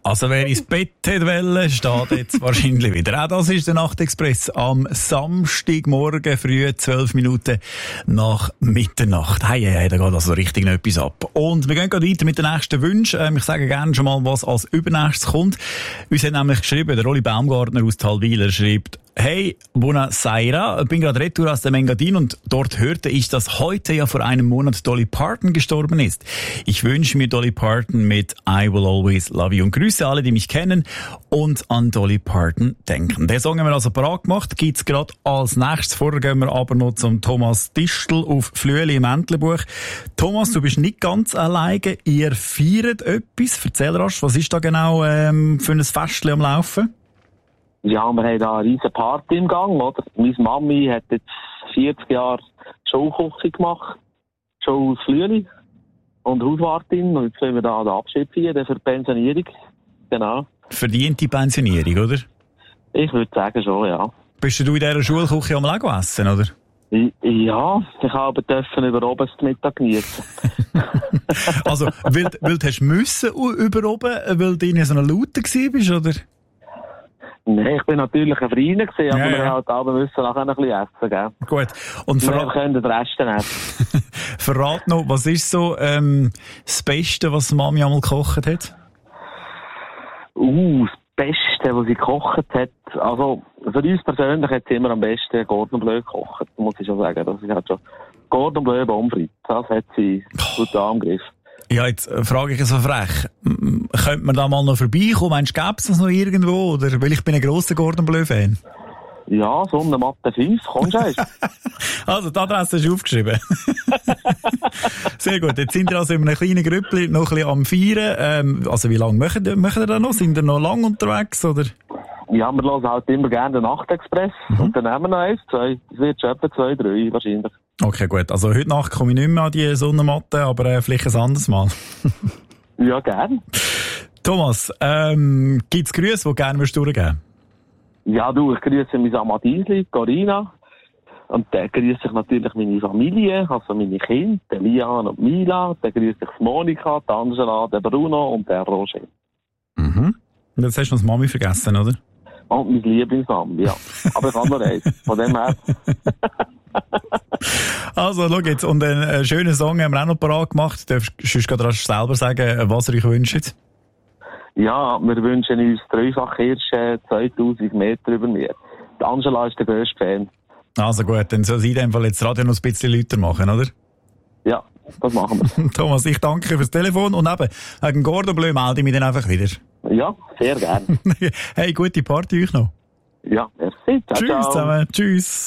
Also wer ins Bett hätte wollen, steht jetzt wahrscheinlich wieder. Auch das ist der Nachtexpress am Samstagmorgen früh, 12 Minuten nach Mitternacht. Hey, da geht also richtig noch etwas ab. Und wir gehen gerade weiter mit den nächsten Wünschen. Ich sage gerne schon mal, was als übernächstes kommt. Uns hat nämlich geschrieben, der Rolli Baumgartner aus Talweiler schreibt: Hey, buonasera, bin gerade retour aus dem Engadin und dort hörte ich, dass heute ja vor einem Monat Dolly Parton gestorben ist. Ich wünsche mir Dolly Parton mit I Will Always Love You und grüße alle, die mich kennen und an Dolly Parton denken. Den Song haben wir also parat gemacht, gibt's gerade als nächstes. Vorher gehen wir aber noch zum Thomas Distel auf Flüeli im Entlebuch. Thomas, du bist nicht ganz alleine, ihr feiert etwas. Erzähl rasch, was ist da genau für ein Festchen am Laufen? Ja, wir haben da eine riesen Party im Gang, oder? Meine Mami hat jetzt 40 Jahre Showküche gemacht, Show aus Flüeli und Hauswartin. Und jetzt wollen wir da den Abschied feiern für die Pensionierung. Genau. Verdiente Pensionierung, oder? Ich würde sagen schon, ja. Bist du in dieser Schulküche am Lego essen, oder? Ja, ich habe dürfen über oben das Mittag genießen. Also, weil du hast müssen über oben, weil du in so einer Laute bist, oder? Nein, ich bin natürlich ein Freund gewesen, aber wir halt alle müssen nachher ein bisschen essen, gell? Gut. Und wir können den Rest essen. Verrat noch, was ist so das Beste, was Mami einmal gekocht hat? Das Beste, was sie gekocht hat, also für uns persönlich hat sie immer am besten Cordon Bleu gekocht, muss ich schon sagen. Das ist halt schon Cordon Bleu Pommes frites, das hat sie gut angegriffen. Ja, jetzt frage ich so frech. Könnte man da mal noch vorbeikommen? Meinst du, gäbe es das noch irgendwo? Oder? Weil ich bin ein grosser Cordon Bleu-Fan. Ja, Sonnenmatte 5, kommst du erst. Also, die Adresse hast du aufgeschrieben. Sehr gut. Jetzt sind wir also in einem kleinen Grüppli noch ein bisschen am Feiern. Also, wie lange machen ihr da noch? Sind ihr noch lang unterwegs, oder? Ja, wir hören halt immer gerne den Nachtexpress. Und dann haben wir noch 1, 2. Es wird schon etwa 2, 3 wahrscheinlich. Okay, gut. Also heute Nacht komme ich nicht mehr an die Sonnenmatte, aber vielleicht ein anderes Mal. Ja, gern. Thomas, gibt's Grüße, die gerne durchgeben würdest? Ja, du, ich grüße meine Amadisli, Corina. Und dann grüße ich natürlich meine Familie, also meine Kinder, Lian und Mila. Dann grüße ich Monika, Angela, den Bruno und den Roger. Mhm. Und jetzt hast du noch das Mami vergessen, oder? Und mein Lieblingsmami, ja. Aber ich habe noch eins. Von dem her. Also, schau jetzt. Und einen schönen Song haben wir auch noch parat gemacht. Du darfst sonst gerade selber sagen, was ihr euch wünscht. Ja, wir wünschen uns Dreifach-Hirsche 2000 Meter über mir. Die Angela ist der grösste Fan. Also gut, dann soll sie in dem Fall jetzt Radio noch ein bisschen lauter machen, oder? Ja, das machen wir. Thomas, ich danke fürs Telefon und eben, wegen Cordon Bleu melde ich mich dann einfach wieder. Ja, sehr gerne. Hey, gute Party euch noch. Ja, merci. Ciao, Tschüss ciao. zusammen. Tschüss.